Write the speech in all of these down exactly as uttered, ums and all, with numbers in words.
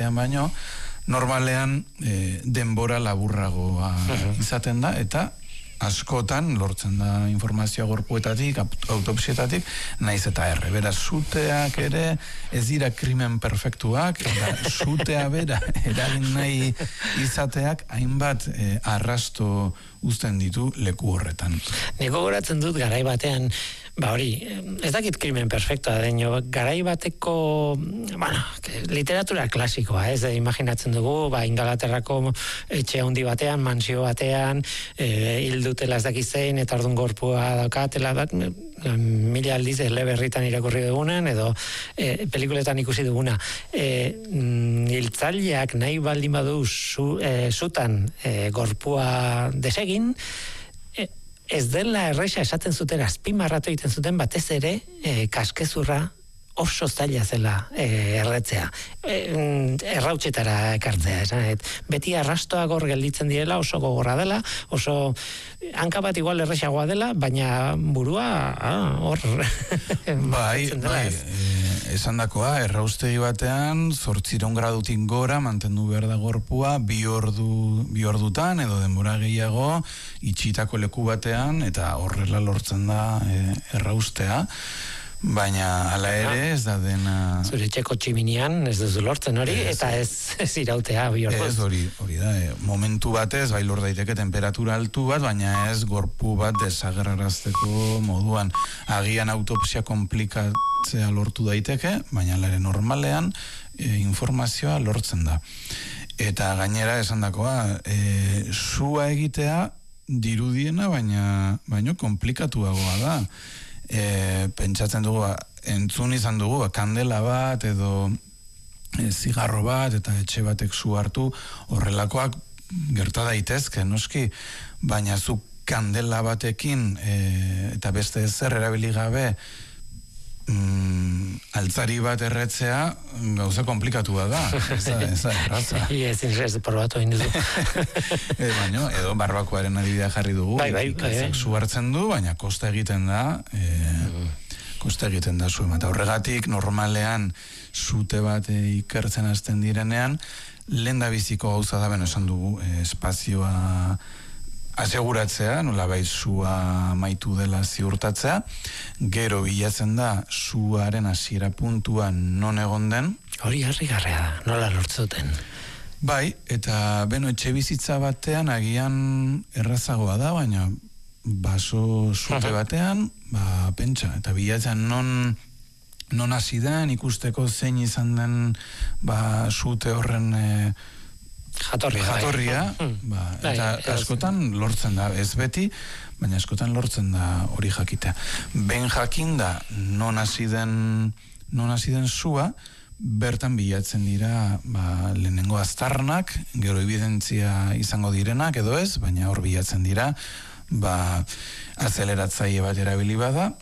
batean baino, normalean e, denbora laburragoa izaten da, eta askotan lortzen da informazioa gorpuetatik, autopsietatik, naiz eta erre. Beraz, suteak ere ez dira krimen perfektuak, eta sutea bera eragin nahi izateak hainbat eh, arrasto uzten ditu leku horretan. Niko goratzen dut garai batean, ba hori, ez dakit krimen perfektua deño, garai bateko, bueno, literatura klasikoa, ez, imaginatzen dugu, ba, Ingalaterrako etxe handi batean, mansio batean, e, hildutela ez dakizein, eta orduan gorpua daukatela, bat, mila aldiz eleberritan irakurri dugunen, edo e, pelikuletan ikusi duguna. E, hiltzaileak nahi baldin badu zu, e, zutan e, gorpua desegin, ez dela erresa esaten zuten, azpimarratu egiten zuten batez ere e, kaskezurra oso zaila zela e, erretzea. E, errautxetara ekartzea, esan. Et, beti arrastoak hor gelditzen direla, oso gogorra dela, oso hanka bat igual erresagoa dela, baina burua ah, hor. bai, bai, e, esan dakoa, erraustegi batean, zortziron gradutik gora, mantendu behar da gorpua, bi ordu, bi ordutan, edo denbora gehiago, itxitako leku batean, eta horrela lortzen da e, erraustea. Baina ala ere ez da dena... Zure txeko tximinian ez duzu lortzen hori, ez, eta ez, ez irautea bi orduz. Ez hori, hori da, e, momentu batez, bai lor daiteke temperatura altu bat, baina ez gorpu bat desagerrarazteko moduan. Agian autopsia komplikatzea lortu daiteke, baina ala ere normalean e, informazioa lortzen da. Eta gainera esan dakoa, e, sua egitea dirudiena, baina baino komplikatuagoa da. E, pentsatzen dugu, entzun izan dugu, kandela bat edo e, zigarro bat eta etxe batek zu hartu, horrelakoak gerta daitezke, noski, baina zu kandela batekin e, eta beste ezer erabili gabe mm, altzari bat erretzea gauza komplikatua da, ez da, ez da, erraza. Ez, ez, probatu egin duzu. e, baina, edo barbakoaren adibidea jarri dugu, bai, bai, ikatzak zu hartzen du, baina kosta egiten da, e, kosta egiten da zu, eta horregatik normalean zute bat e, ikertzen hasten direnean, lehen da biziko gauza da, beno esan dugu, e, espazioa aseguratzea, nola bai zua maitu dela ziurtatzea, gero bilatzen da zuaren hasiera puntua non egon den. Hori harrigarria da, nola lortzuten. Bai, eta beno etxe bizitza batean agian errazagoa da, baina baso zute batean, ba, pentsa, eta bilatzen non non hasi den, ikusteko zein izan den ba, zute horren e, Jatorria, jatorria ba, eta bai, askotan lortzen da, ez beti, baina askotan lortzen da hori jakitea. Ben jakin da, non hasi den, non hasi den zua, bertan bilatzen dira ba, lehenengo aztarnak, gero evidentzia izango direnak, edo ez, baina hor bilatzen dira, ba, azeleratzaile bat erabili bada,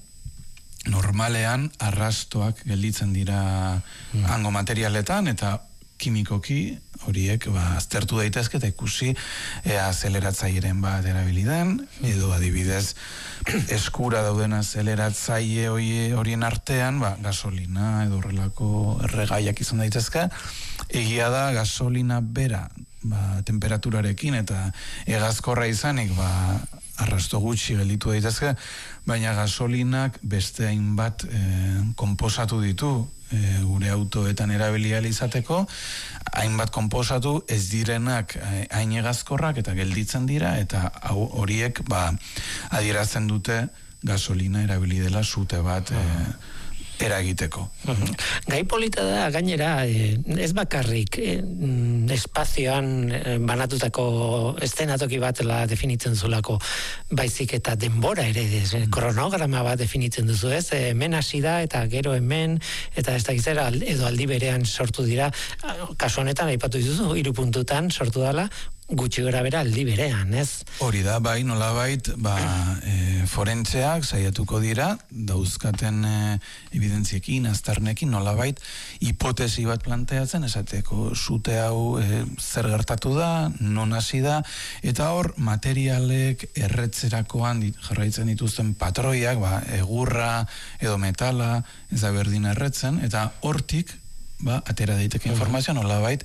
normalean arrastoak gelditzen dira mm. hango materialetan, eta kimikoki horiek ba, aztertu daitezke eta ikusi e, azeleratzaileren bat erabili den, edo adibidez eskura dauden azeleratzaile horien artean ba, gasolina edo horrelako erregaiak izan daitezke. Egia da gasolina bera ba, temperaturarekin eta hegazkorra izanik ba, arrasto gutxi gelditu daitezke, baina gasolinak beste hainbat e, konposatu ditu e, gure autoetan erabili ahal izateko, hainbat konposatu ez direnak hain hegazkorrak eta gelditzen dira, eta hau horiek ba, adierazten dute gasolina erabili dela sute bat e, eragiteko. Uh-huh. Gai polita da, gainera, eh, ez bakarrik eh, espazioan eh, banatutako eszenatoki batela definitzen zulako, baizik eta denbora ere, ez, eh, kronograma bat definitzen duzu, ez? Eh, hemen hasi da, eta gero hemen, eta ez da gizera, edo aldi berean sortu dira, kasu honetan, aipatu dituzu, hiru puntutan sortu dela, gutxi gora bera aldi berean, ez? Hori da, bai, nolabait, ba, e, forentzeak saiatuko dira, dauzkaten e, evidentziekin, aztarnekin, nolabait, hipotesi bat planteatzen, esateko zute hau e, zer gertatu da, non hasi da, eta hor, materialek erretzerakoan dit, jarraitzen dituzten patroiak, ba, egurra edo metala, ez da berdin erretzen, eta hortik, ba, atera daiteke informazioa, nolabait,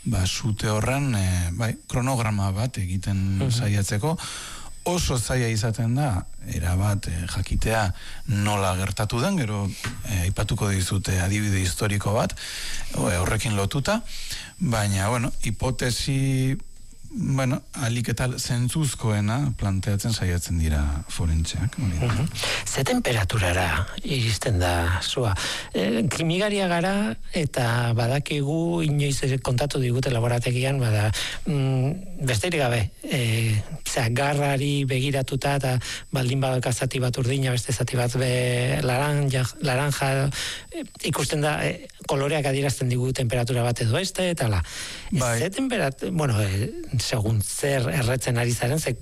ba, sute horren, e, bai, kronograma bat egiten uh-huh. saiatzeko, oso zaila izaten da, erabat e, jakitea nola gertatu den, gero e, aipatuko dizute adibide historiko bat, e, horrekin lotuta, baina, bueno, hipotesi, bueno, alik eta zentzuzkoena planteatzen saiatzen dira forentseak. Uh-huh. Ze temperaturara iristen da zua? E, krimigaria gara eta badakigu inoiz kontatu digute laborategian, bada mm, besterik gabe, e, zera, garrari begiratuta eta baldin badaka zati bat urdina, beste zati bat be laranja, laranja e, ikusten da, e, koloreak adierazten digu temperatura bat edo este, eta la. Bai. Ze temperatura, bueno, e, segun zer erretzen ari zaren, ze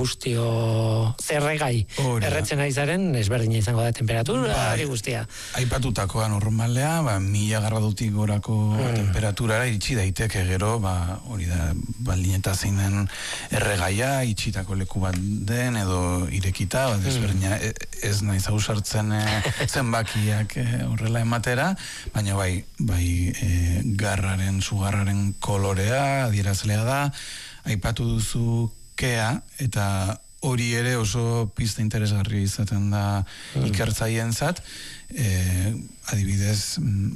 kombustio zerregai erretzen ari zaren, ezberdina izango da temperatura, hori guztia. Aipatutakoa normalea, ba, mila gradutik gorako mm. temperaturara itxi daiteke gero, ba, hori da, baldin eta zeinen erregaia, itxitako leku bat den, edo irekita, ba, ezberdina, mm. ez nahi zauzartzen e, zenbakiak e, horrela ematera, baina bai, bai e, garraren, sugarraren kolorea, adierazlea da, aipatu duzu kea, eta hori ere oso pista interesgarria izaten da mm. ikertzaientzat, e, adibidez,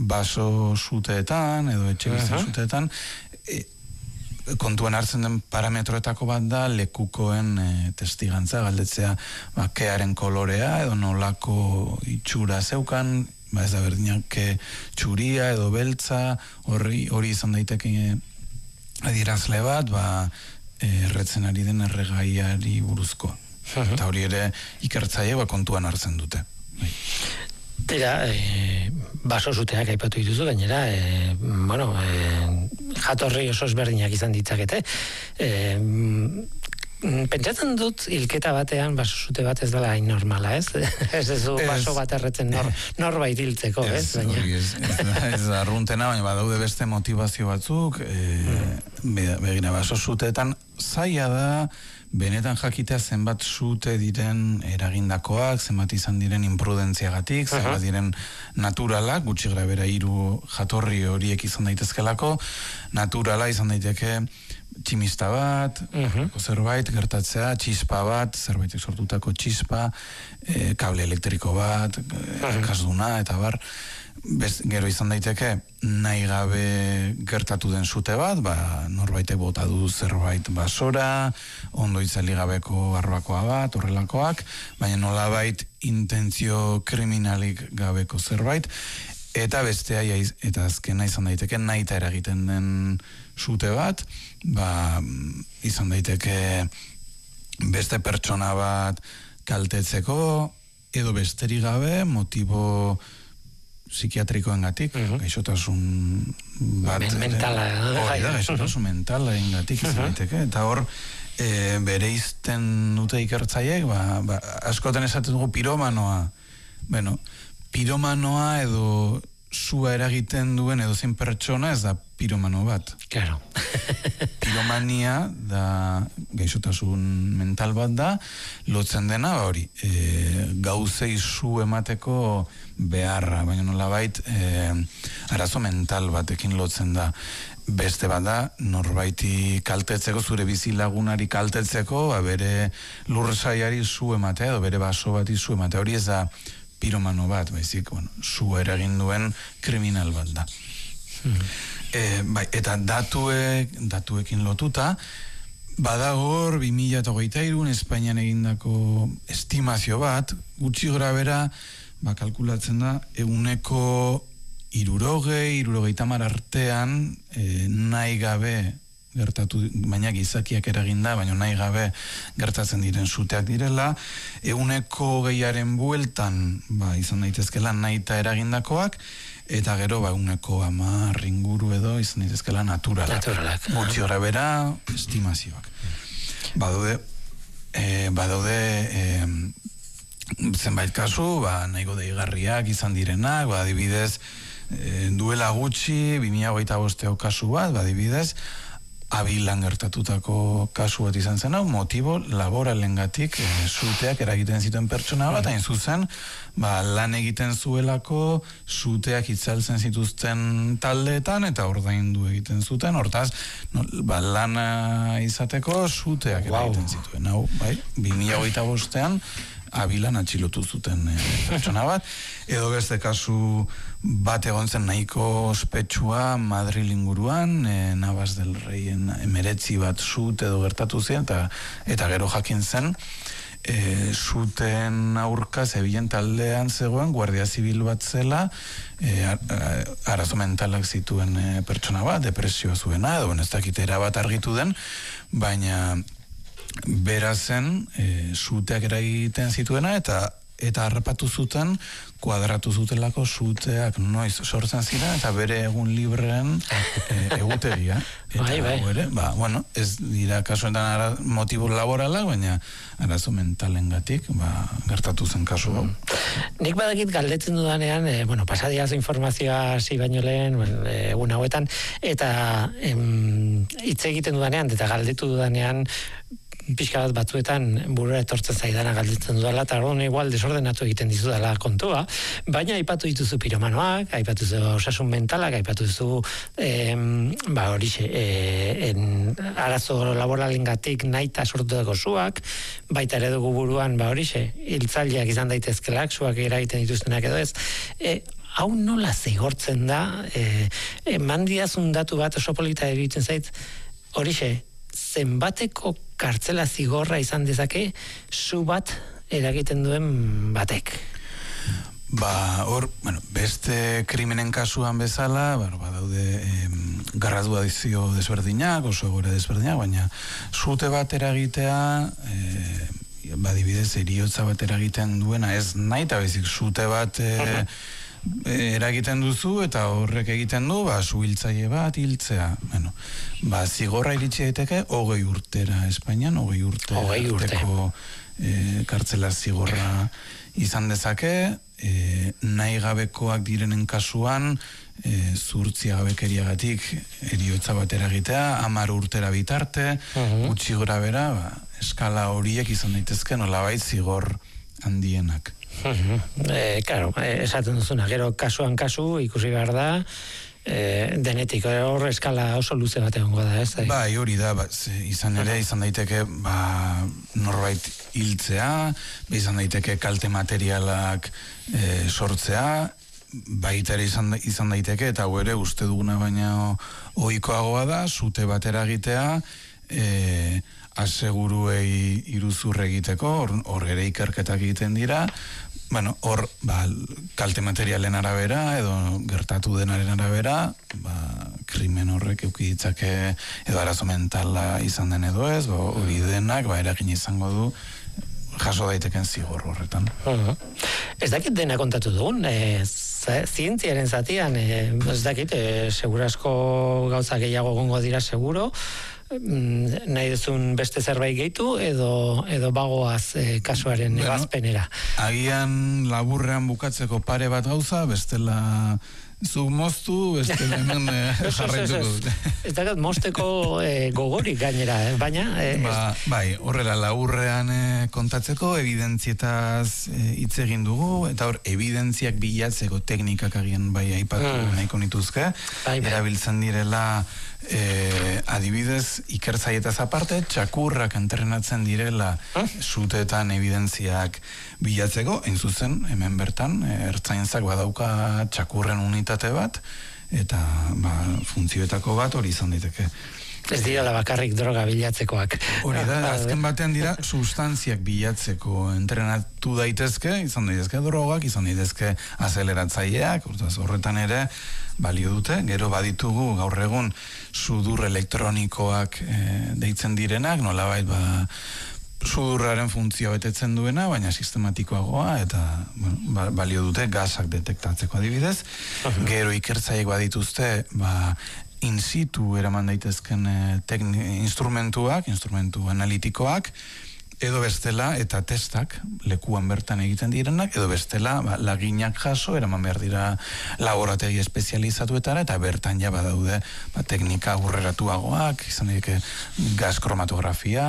baso suteetan, edo etxe bizitza uh-huh. suteetan, e, kontuan hartzen den parametroetako bat da lekukoen e, testigantza, galdetzea ba, kearen kolorea, edo nolako itxura zeukan, ba ez da berdinak txuria edo beltza, hori, hori izan daiteke adierazle bat, ba, erretzen ari den erregaiari buruzko. Uh-huh. Eta hori ere ikertzaile ba, kontuan hartzen dute. Bai. Tira, e, baso zuteak aipatu dituzu, gainera, e, bueno, e, jatorri oso ezberdinak izan ditzakete. E, pentsatzen dut hilketa batean baso zute bat ez dela hain normala, ez? Ez ez du baso bat erretzen nor, norbait hiltzeko, ez? Ez, baina. Ez, ez, ez arruntena, baina badaude beste motivazio batzuk, e, mm. begira baso zuteetan zaila da, benetan jakitea zenbat zute diren eragindakoak, zenbat izan diren imprudentziagatik, zenbat uh-huh. diren naturalak, gutxi grabera hiru jatorri horiek izan daitezkelako, naturala izan daiteke tximista bat, uh-huh. zerbait gertatzea, txispa bat, zerbaitek sortutako txispa, e, kable elektriko bat, uh-huh. kasduna, eta bar, bez, gero izan daiteke nahi gabe gertatu den zute bat, ba, norbaitek bota du zerbait basora, ondo itzali gabeko barbakoa bat, horrelakoak, baina nolabait intentzio kriminalik gabeko zerbait, eta bestea, eta azkena izan daiteke nahi eta eragiten den zute bat, ba, izan daiteke beste pertsona bat kaltetzeko, edo besterik gabe motibo psikiatrikoengatik, uh-huh. gaixotasun bat... Mentala. Hori da, gaixotasun uh-huh. mentala engatik izan daiteke, eta hor e, bere izten dute ikertzaiek, ba, ba, askotan esaten dugu piromanoa, bueno, piromanoa edo sua eragiten duen edo zein pertsona ez da piromano bat. Claro. Piromania da gaixotasun mental bat da, lotzen dena hori, e, gauzei zu emateko beharra, baina nolabait e, arazo mental batekin lotzen da. Beste bat da, norbaiti kaltetzeko, zure bizilagunari kaltetzeko, ba, bere lurrsaiari zu ematea, edo bere baso bati zu ematea. Hori ez da piromano bat, baizik, bueno, zu eragin duen kriminal bat da. Hmm. E, bai, eta datuek, datuekin lotuta, badago hor, bi mila hogeita hiru Espainian egindako estimazio bat, gutxi grabera, ba, kalkulatzen da, eguneko hirurogei, hirurogeita hamar artean, e, nahi gabe gertatu, baina gizakiak eraginda, baina nahi gabe gertatzen diren zuteak direla, eguneko gehiaren bueltan, ba, izan daitezkela nahi eta eragindakoak, eta gero, ba, eguneko hamar inguru edo, izan daitezkela naturalak. Naturalak. Gutxi grabera, estimazioak. Badaude, e, badaude, e, zenbait kasu, ba, nahiko deigarriak izan direnak, ba, adibidez, e, duela gutxi, bi mila hogeita bost kasu bat, ba, adibidez, Abilan gertatutako kasu bat izan zen hau, motibo laboralengatik e, suteak eragiten zituen pertsona bat, hain zuzen, ba, lan egiten zuelako suteak itzaltzen zituzten taldeetan, eta ordaindu egiten zuten, hortaz, no, ba, lana izateko suteak eragiten zituen, hau, bai, bi mila hogeita bostean, Abilan atxilotu zuten e, pertsona bat, edo beste kasu bat egon zen nahiko ospetsua Madril inguruan, e, Navas del Reien emeretzi bat sut edo gertatu ziren, eta, eta gero jakin zen, e, suten aurka zebilen taldean zegoen guardia zibil bat zela, e, arazo mentalak zituen e, pertsona bat, depresioa zuena, edo ez dakit erabat argitu den, baina bera zen e, suteak eragiten zituena eta eta harrapatu zuten kuadratu zutelako suteak noiz sortzen ziren eta bere egun libreen e, egutegia eta bai, bai. Ere, ba, bueno, ez dira kasuetan ara, motibo laborala, baina arazo mentalengatik ba, gertatu zen kasu hau. Mm. Nik badakit galdetzen dudanean, e, bueno, pasadiaz informazioa hasi baino lehen, bueno, egun hauetan, eta em, hitz egiten dudanean, eta galdetu dudanean, pixka bat batzuetan burura etortzen zaidana galditzen dudala, eta orduan igual desordenatu egiten dizudala kontua, baina aipatu dituzu piromanoak, aipatu dituzu osasun mentalak, aipatu dituzu em, ba horixe, e, arazo laboralengatik naita sortutako zuak, baita ere dugu buruan, ba horixe, hiltzaileak izan daitezkelak, zuak eragiten dituztenak edo ez, e, hau nola zigortzen da, e, e, mandiazun datu bat oso polita egiten zait, horixe, zenbateko kartzela zigorra izan dezake zu bat eragiten duen batek? Ba, hor, bueno, beste krimenen kasuan bezala, bueno, badaude eh, graduazio desberdinak, oso gore desberdinak, baina sute bat eragitea, eh, badibidez, eriotza bat eragiten duena, ez nahi, eta bezik sute bat eh, eragiten duzu eta horrek egiten du, ba, suhiltzaile bat hiltzea. Bueno, ba, zigorra iritsi daiteke hogei urtera Espainian, hogei urte arteko e, kartzela zigorra izan dezake, e, nahi gabekoak direnen kasuan, e, zuhurtzia gabekeriagatik eriotza bat eragitea, hamar urtera bitarte, uh-huh. Gutxi gora bera, ba, eskala horiek izan daitezke nolabait zigor handienak. Eh, claro, eh, esaten duzuna, gero kasuan kasu ikusi behar da, eh, denetik, hor eskala oso luze bat egongo da, ez? Bai, hori da, ba, izan ere, izan daiteke, ba, norbait hiltzea, izan daiteke kalte materialak e, sortzea, baita ere izan, izan daiteke, eta hau ere uste duguna baina ohikoagoa da, sute bat eragitea, e, aseguruei iruzur egiteko, hor ere ikerketak egiten dira, bueno, hor, ba, kalte materialen arabera, edo gertatu denaren arabera, ba, krimen horrek euki ditzake, edo arazo mentala izan den edo ez, ba, hori denak, ba, eragin izango du, jaso daiteken zigor horretan. Uh-huh. Ez dakit dena kontatu dugun, e, zientziaren zatian, e, ez dakit, e, segurasko gauza gehiago gongo dira seguro, nahi duzun beste zerbait gehitu edo edo bagoaz e, kasuaren bueno, ebazpenera. Agian laburrean bukatzeko pare bat gauza, bestela zu moztu, bestela hemen jarraituko dute. Ez dakat mozteko e, gogorik gainera, eh? Baina... E, ba, bai, horrela laburrean e, kontatzeko, evidentzietaz hitz e, egin dugu, eta hor, evidentziak bilatzeko teknikak agian bai aipatu mm. nahiko nituzke, bai, bai. Erabiltzen direla E, adibidez, ikertzaietaz aparte, txakurrak entrenatzen direla huh? suteetan evidentziak bilatzeko, hain zuzen, hemen bertan, ertzaintzak badauka txakurren unitate bat, eta ba, funtzioetako bat hori izan daiteke. Ez dira la bakarrik droga bilatzekoak. Hori da, azken batean dira substantziak bilatzeko entrenatu daitezke, izan daitezke drogak, izan daitezke azeleratzaileak, horretan ere balio dute, gero baditugu gaur egun sudur elektronikoak e, deitzen direnak, nolabait ba sudurraren funtzioa betetzen duena, baina sistematikoagoa, eta bueno, ba, balio dute gasak detektatzeko adibidez. Uh-huh. Gero ikertzaiek badituzte, ba in situ eraman daitezken tekni, instrumentuak, instrumentu analitikoak, edo bestela, eta testak lekuan bertan egiten direnak, edo bestela ba, laginak jaso, eraman behar dira laborategi espezializatuetara, eta bertan ja badaude ba, teknika aurreratuagoak, izan dike gas kromatografia,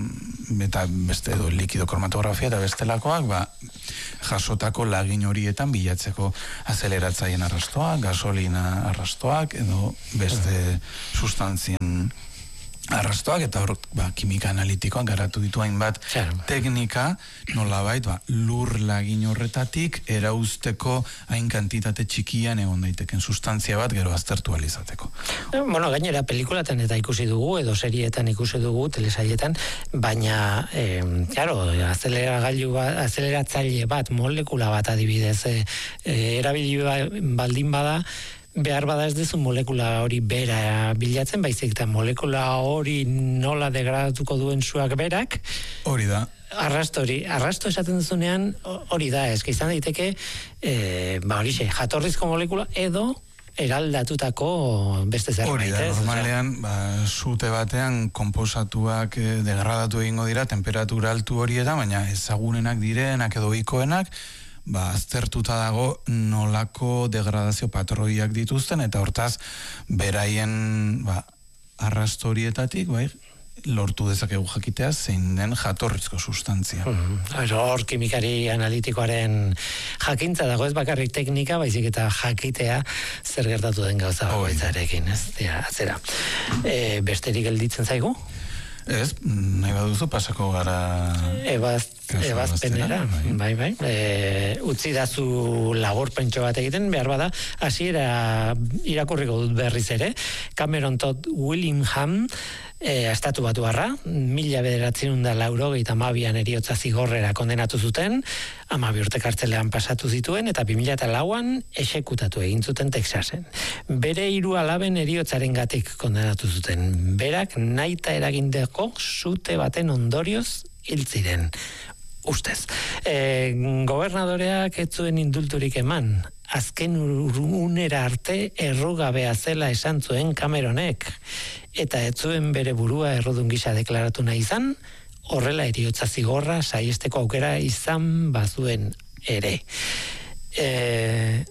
eta beste edo likido kromatografia, eta bestelakoak, ba, jasotako lagin horietan bilatzeko azeleratzaien arrastoak, gasolina arrastoak, edo beste sustantzien arrastoak, eta hor, ba, kimika analitikoan garatu ditu hainbat teknika, nolabait, ba, lur lagin horretatik erauzteko hain kantitate txikian egon daiteken sustantzia bat gero aztertu alizateko. Bueno, gainera pelikulatan eta ikusi dugu, edo serietan ikusi dugu, telesailetan, baina, eh, claro, azeleragailu bat, azeleratzaile bat, molekula bat adibidez, eh, eh, erabili baldin bada, behar bada ez duzu molekula hori bera bilatzen, baizik eta molekula hori nola degradatuko duen zuak berak. Hori da. Arrasto hori, arrasto esaten duzunean hori da, eski izan daiteke, e, ba hori xe, jatorrizko molekula edo eraldatutako beste zerbait. Hori da, normalean, ba, zute batean konposatuak eh, degradatu egingo dira, temperatura altu hori eta, baina ezagunenak direnak edo ohikoenak, ba, aztertuta dago nolako degradazio patroiak dituzten, eta hortaz, beraien ba, arrastorietatik, bai, lortu dezakegu jakitea zein den jatorrizko sustantzia. Mm-hmm. Hor, kimikari analitikoaren jakintza dago, ez bakarrik teknika, baizik eta jakitea zer gertatu den gauza bakoitzarekin, ez? Ja, atzera. E, besterik gelditzen zaigu? Ez, nahi baduzu pasako gara Ebaz, ebazpenera, bai, bai. E, utzi dazu labor pentso bat egiten, behar bada, hasiera irakurriko dut berriz ere, Cameron Todd Willingham, e, estatu batu harra, mila bederatzen da laurogeita amabian eriotza zigorrera kondenatu zuten, amabi urte kartzelean pasatu zituen, eta bi mila lauan exekutatu egin zuten Texasen. Bere hiru alaben eriotzaren gatik kondenatu zuten. Berak nahita eragindeko sute baten ondorioz hil ziren. Ustez. E, gobernadoreak ez zuen indulturik eman. Azken unera arte errugabea zela esan zuen Cameronek. Eta ez zuen bere burua errodun gisa deklaratu nahi izan, horrela eriotza zigorra saiesteko aukera izan bazuen ere. E,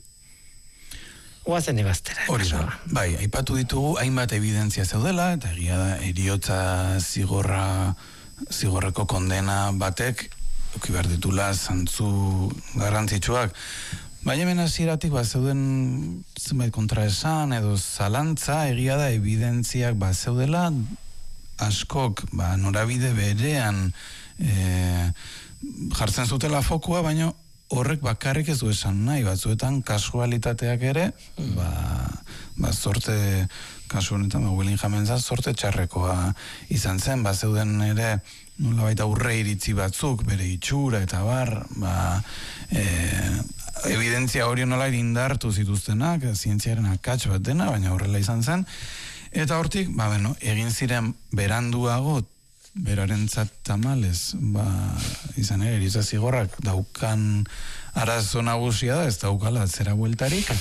Oazen ebaztera. Hori da, bai, aipatu ditugu hainbat evidentzia zeudela, eta egia da eriotza zigorra, zigorreko kondena batek, uki behar ditula zantzu garrantzitsuak. Baina hemen hasieratik ba zeuden zenbait kontraesan edo zalantza, egia da evidentziak ba zeudela askok ba norabide berean e, jartzen zutela fokua, baina horrek bakarrik ez du esan nahi, batzuetan kasualitateak ere, ba, ba sorte, kasu honetan, ba, Willinghamenza sorte txarrekoa izan zen, ba zeuden ere nola baita aurre iritzi batzuk, bere itxura eta bar, ba, e, evidentzia hori nola indartu zituztenak, zientziaren akats bat dena, baina horrela izan zen, eta hortik, ba, bueno, egin ziren beranduago, berarentzat tamalez, ba, izan ere, eriotza zigorrak daukan arazo nagusia da, ez daukala zera bueltarik.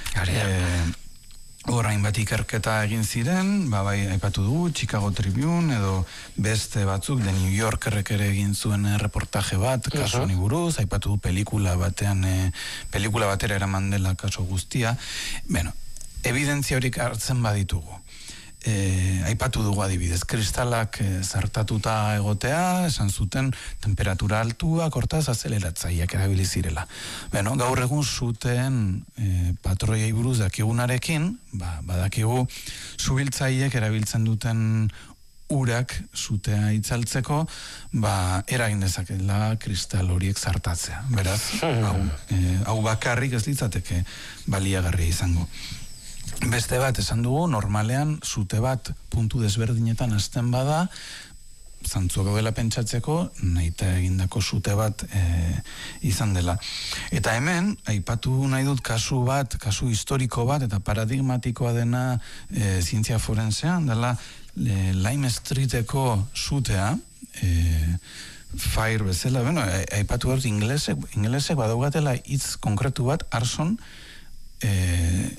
Orain bat ikerketa egin ziren, ba, bai, aipatu dugu, Chicago Tribune, edo beste batzuk, de New Yorkerrek ere egin zuen reportaje bat, kasu honi buruz, aipatu du pelikula batean, e, pelikula batera eraman dela kaso guztia. Bueno, evidentzia horik hartzen baditugu. E, aipatu dugu adibidez, kristalak e, zartatuta egotea, esan zuten temperatura altuak, hortaz azeleratzailak erabili zirela. Beno, gaur egun zuten e, patroiei buruz dakigunarekin, ba, badakigu subiltzaileek erabiltzen duten urak zutea itzaltzeko, ba, eragin dezakela kristal horiek zartatzea. Beraz, hau, e, hau bakarrik ez ditzateke baliagarria izango. Beste bat, esan dugu, normalean zute bat puntu desberdinetan hasten bada, zantzuak gaudela pentsatzeko, nahita egindako zute bat e, izan dela. Eta hemen, aipatu nahi dut kasu bat, kasu historiko bat, eta paradigmatikoa dena e, zientzia forensean, dela e, Lime Streeteko zutea, e, fire bezala, bueno, aipatu dut ingelesek, ingelesek badaugatela hitz konkretu bat, arson, e,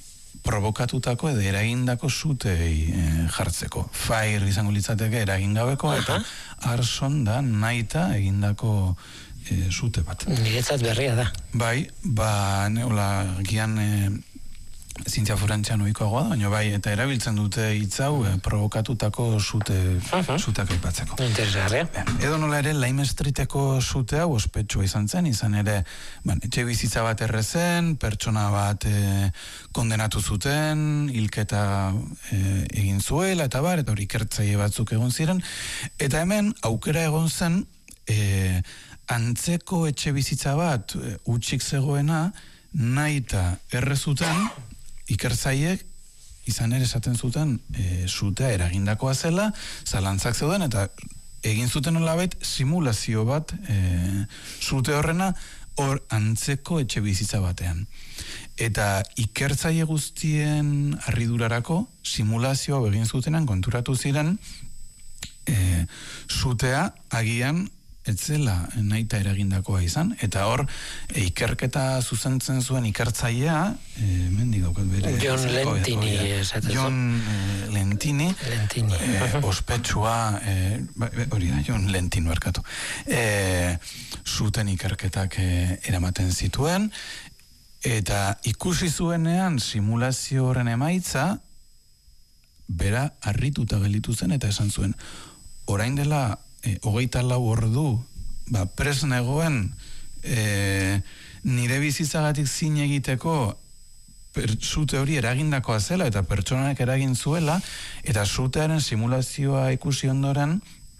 provokatutako edo eragindako sutei e, jartzeko. Fire izango litzateke eragin gabeko, eta arson da naita egindako e, sute bat. Niretzat berria da. Bai, ba, neola, gian e, zientzia forentzian ohikoagoa da, baina bai, eta erabiltzen dute hitzau e, provokatutako sute, uh-huh. suteak aipatzeko. Interesgarria. Edo nola ere, Lime Streeteko sute hau ospetsua izan zen, izan ere, ban, etxe bizitza bat errezen, pertsona bat e, kondenatu zuten, hilketa e, egin zuela, eta bar, eta hori ikertzaile batzuk egon ziren, eta hemen, aukera egon zen, e, antzeko etxe bizitza bat e, utxik zegoena, nahi eta errezuten, ikertzaiek izan ere esaten zuten e, sutea eragindakoa zela, zalantzak zeuden, eta egin zuten nolabait simulazio bat e, sute horrena hor antzeko etxe bizitza batean. Eta ikertzaile guztien harridurarako simulazioa egin zutenan konturatu ziren e, sutea agian etzela naita eragindakoa izan, eta hor e, ikerketa zuzentzen zuen ikertzailea, e, mendik daukat bere... John Lentini, esatezu. John e, Lentini, Lentini. E, ospetsua, e, hori da, John Lentini erkatu, e, zuten ikerketak e, eramaten zituen, eta ikusi zuenean simulazio horren emaitza, bera harrituta gelditu zen, eta esan zuen, orain dela, E, hogeita lau ordu, ba, presnegoen e, nire bizitzagatik zin egiteko per, sute hori eragindakoa zela eta pertsonanek eragin zuela, eta sutearen simulazioa ikusi ondoren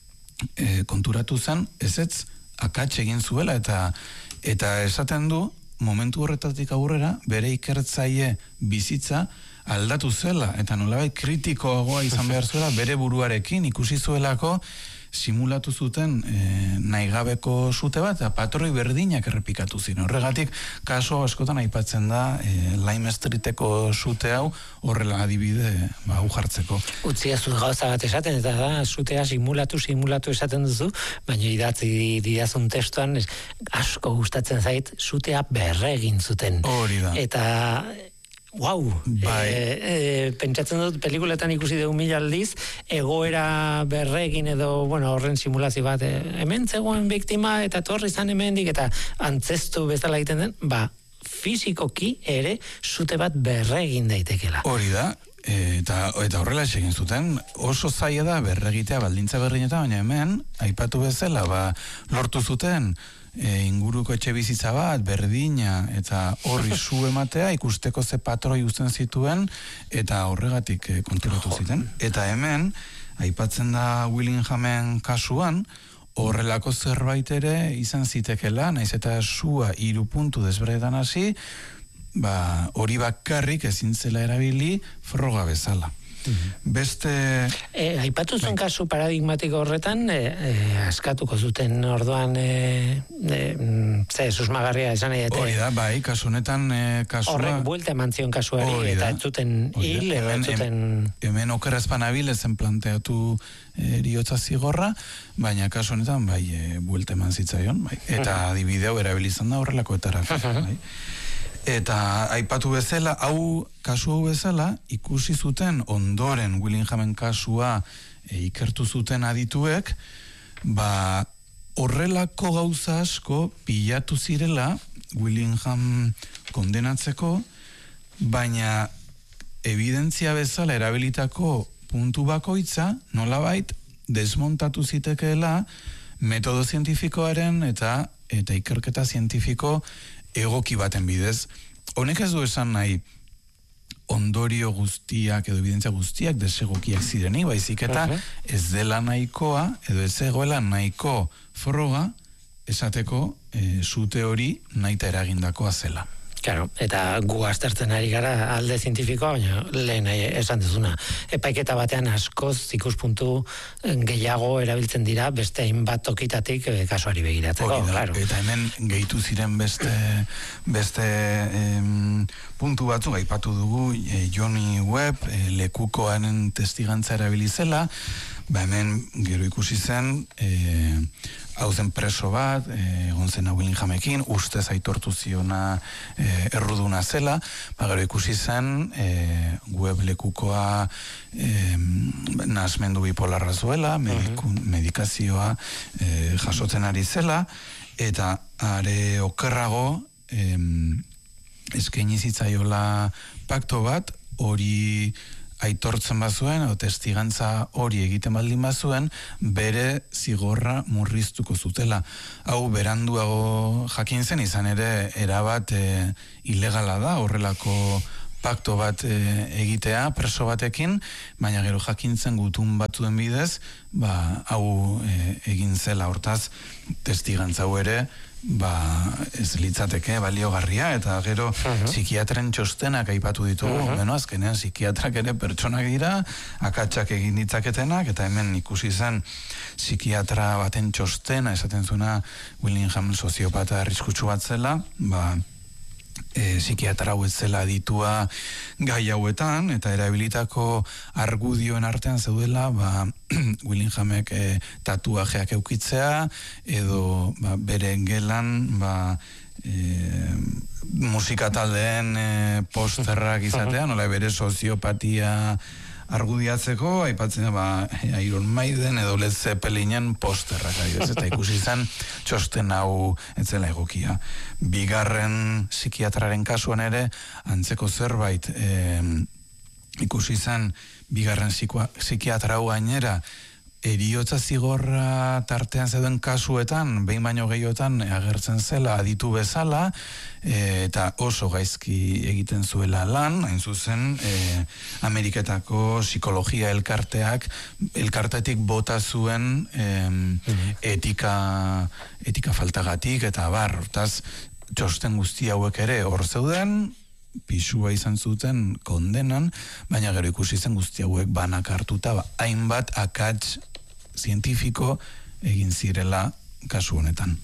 e, konturatu zen ezetz akats egin zuela, eta eta esaten du momentu horretatik aurrera bere ikertzaile bizitza aldatu zela, eta nolabait kritikoagoa izan behar zuela bere buruarekin, ikusi zuelako simulatu zuten e, naigabeko sute bat, eta patroi berdinak errepikatu ziren. Horregatik, kaso askotan aipatzen da e, Lime Streeteko sute hau horrela adibide ba, hau jartzeko. Utzia zu gauza bat esaten, eta da, sutea simulatu, simulatu esaten duzu, baina idatzi didazun testuan, es, asko gustatzen zait, sutea berre egin zuten. Hori da. Eta... Wow, bai. e, e, pentsatzen dut pelikuletan ikusi dugu mila aldiz, egoera berregin edo, bueno, horren simulazio bat, e, hemen zegoen biktima eta torri izan hemendik eta antzestu bezala egiten den, ba, fizikoki ere sute bat berregin daitekela. Hori da, e, eta, eta horrela egin zuten, oso zaila da berregitea baldintza berdinetan, baina hemen, aipatu bezala, ba, lortu zuten, E, inguruko etxe bizitza bat, berdina, eta horri zu ematea, ikusteko ze patroi uzten zituen, eta horregatik e, konturatu ziten. Eta hemen, aipatzen da Willinghamen kasuan, horrelako zerbait ere izan zitekela, naiz eta sua hiru puntu desberdetan hasi, ba, hori bakarrik ezin zela erabili froga bezala. Beste... E, aipatu zuen kasu paradigmatiko horretan, e, e, askatuko zuten orduan, e, e, ze, susmagarria esan egite. Hori da, bai, kasu honetan e, kasua... Horrek buelta eman zion kasuari, eta ez zuten hil, edo ez zuten... Hemen okerazpan abilezen planteatu eriotza zigorra, baina kasu honetan, bai, e, buelta eman zitzaion, bai, eta adibideo erabilizan da horrelako etarako, bai. Eta aipatu bezala, hau kasu hau bezala, ikusi zuten ondoren Willinghamen kasua e, ikertu zuten adituek, ba horrelako gauza asko pilatu zirela Willingham kondenatzeko, baina evidentzia bezala erabilitako puntu bakoitza nolabait desmontatu zitekeela metodo zientifikoaren eta eta ikerketa zientifiko egoki baten bidez. Honek ez du esan nahi ondorio guztiak edo evidentzia guztiak desegokiak zirenik, baizik eta ez dela nahikoa edo ez egoela nahiko froga esateko e, sute hori nahita eragindakoa zela. Claro, eta gu aztertzen ari gara alde zientifikoa, baina lehen esan duzuna. Epaiketa batean askoz ikuspuntu gehiago erabiltzen dira beste hainbat tokitatik kasuari begiratzeko. Claro. Eta hemen gehitu ziren beste, beste em, puntu batzuk, aipatu dugu e, Johnny Webb, e, lekukoaren testigantza erabilizela, ba hemen gero ikusi zen... E, hau zen preso bat, egon zen Willinghamekin, ustez aitortu ziona e, e, erruduna zela, ba, gero ikusi zen e, web lekukoa e, nasmendu bipolarra zuela, mediku, medikazioa e, jasotzen ari zela, eta are okerrago e, eskaini zitzaiola pakto bat, hori aitortzen bazuen, o testigantza hori egiten baldin bazuen, bere zigorra murriztuko zutela. Hau beranduago jakin zen, izan ere erabat e, ilegala da, horrelako pakto bat e, egitea preso batekin, baina gero jakintzen gutun batzuen bidez, ba, hau e, egin zela, hortaz testigantza hau ere, ba, ez litzateke baliogarria, eta gero uh-huh. psikiatren txostenak aipatu ditugu, uh-huh. beno, azkenean psikiatrak ere pertsonak dira, akatsak egin ditzaketenak, eta hemen ikusi zen psikiatra baten txostena, esaten zuena Willingham soziopata arriskutsu bat zela, ba, E, psikiatra hau ez zela ditua gai hauetan, eta erabilitako argudioen artean zeudela, ba, Willinghamek e, tatuajeak eukitzea, edo ba, bere gelan, ba, e, musika taldeen e, posterrak izatea, nola bere soziopatia argudiatzeko, aipatzen ba, Iron Maiden edo Led Zeppelinen posterrak, eta ikusi zen txosten hau etzela egokia. Bigarren psikiatraren kasuan ere, antzeko zerbait e, ikusi zen bigarren psikiatra hau gainera, eriotza zigorra tartean zeuden kasuetan, behin baino gehiotan agertzen zela aditu bezala, e, eta oso gaizki egiten zuela lan, hain zuzen, e, Ameriketako psikologia elkarteak, elkartetik bota zuen e, mm-hmm. etika, etika faltagatik, eta bar, hortaz, txosten guzti hauek ere hor zeuden, pisua izan zuten kondenan, baina gero ikusi zen guzti hauek banak hartuta, ba, hainbat akats zientifiko egin zirela kasu honetan.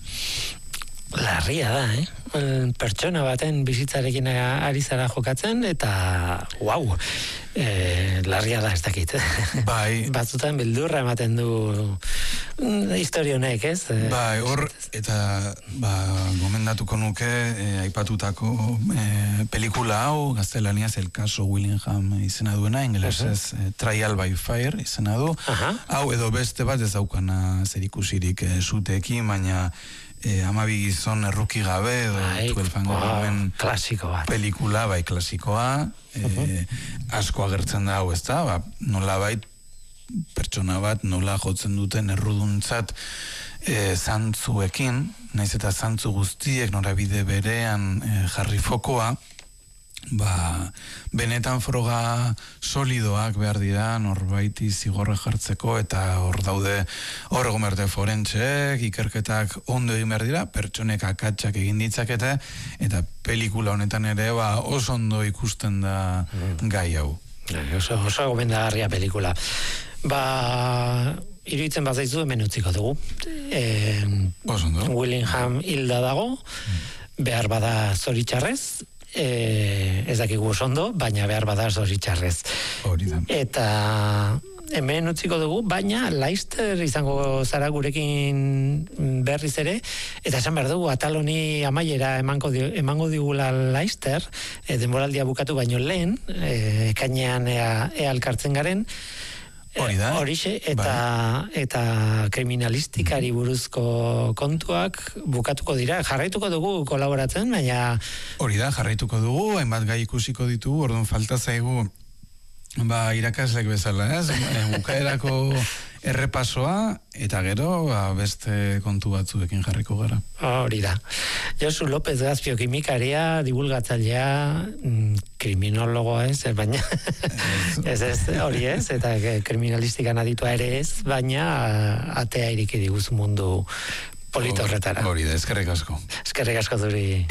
Larria da, eh? Pertsona baten bizitzarekin ari zara jokatzen, eta wow, e, larria da ez dakit. Bai. Batzutan bildurra ematen du historionek, ez? Bai, hor, eta ba, gomendatuko nuke e, aipatutako e, pelikula hau, gaztelaniaz El caso Willingham izena duena, ingelesez uh-huh. e, Trial by Fire izena du. Uh-huh. Hau edo beste bat ez daukana zerikusirik e, zuteekin, baina E, amabi gizon erruki gabe edo tuelfango gaben klasiko bat pelikula, bai klasikoa e, uh-huh. asko agertzen da hau, ez da, ba, nola bait pertsona bat nola jotzen duten erruduntzat e, zantzuekin, naiz eta zantzu guztiek norabide berean e, jarri fokoa, ba, benetan froga solidoak behar dira norbaiti zigorra jartzeko, eta hor daude hor egon behar de forentxeek, ikerketak ondo egin behar dira, pertsonek akatsak egin ditzakete, eta pelikula honetan ere ba, oso ondo ikusten da mm. gai hau. Oso, oso gomendagarria pelikula. Ba, iruditzen bazaizu hemen utziko dugu. E, oso ondo. Willingham hilda dago, mm. behar bada zoritxarrez, E, ez dakigu ondo, baina behar bada zoritxarrez. Hori da. Eta hemen utziko dugu, baina Leicester izango zara gurekin berriz ere, eta esan behar dugu, atal honi amaiera emango, di, emango digula Leicester, e, denboraldia bukatu baino lehen, e, ekainean ea, ea elkartzen garen, hori da. Horixe, eta, bai. eta kriminalistikari buruzko kontuak bukatuko dira. Jarraituko dugu kolaboratzen, baina... Hori da, jarraituko dugu, hainbat gai ikusiko ditugu, orduan falta zaigu ba, irakaslek bezala, ez? Bukaerako errepasoa, eta gero ba, beste kontu batzuekin jarriko gara. Hori da. Josu López Gazpio kimikaria, divulgatzailea, kriminologoa ez, baina ez ez, hori ez, eta kriminalistikan aditua ere ez, baina atea iriki diguz mundu polito horretara. Hori da, eskerrik asko. Eskerrik asko zuri.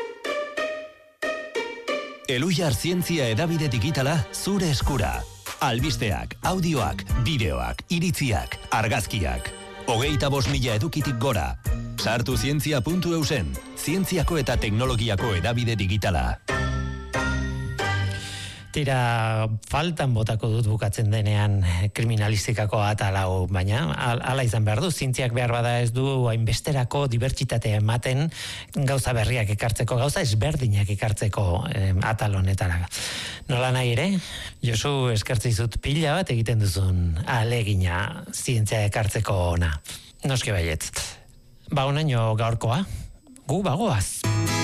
Elujar zientzia edabide digitala zure eskura. Albisteak, audioak, bideoak, iritziak, argazkiak. Hogeita bost mila edukitik gora. Sartu zientzia puntu eusen, zientziako eta teknologiako edabide digitala. Tira, faltan botako dut bukatzen denean kriminalistikako atalau, baina ala izan behar du, zientziak behar bada ez du hainbesterako dibertsitatea ematen gauza berriak ekartzeko, gauza ezberdinak ekartzeko eh, atal honetara. Nola nahi ere, Josu, eskertzi zut pila bat egiten duzun alegina zientzia ekartzeko ona. Noski baietz. Ba, onaino gaurkoa, gu bagoaz.